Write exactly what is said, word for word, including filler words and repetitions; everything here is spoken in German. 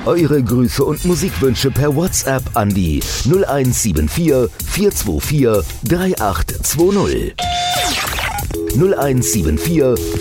Eure Grüße und Musikwünsche per WhatsApp an die null eins sieben vier, vier zwei vier, drei acht zwei null. null eins sieben vier,